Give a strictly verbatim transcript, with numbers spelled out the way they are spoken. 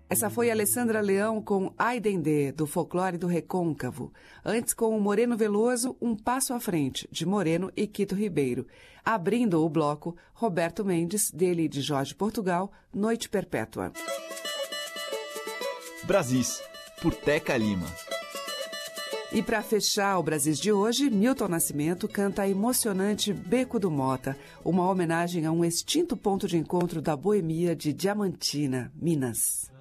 Essa foi Alessandra Leão com Ai Dendê, do folclore do Recôncavo. Antes, com o Moreno Veloso, Um Passo à Frente, de Moreno e Quito Ribeiro. Abrindo o bloco, Roberto Mendes, dele e de Jorge Portugal, Noite Perpétua. Brasis, por Teca Lima. E para fechar o Brasis de hoje, Milton Nascimento canta a emocionante Beco do Mota, uma homenagem a um extinto ponto de encontro da boemia de Diamantina, Minas.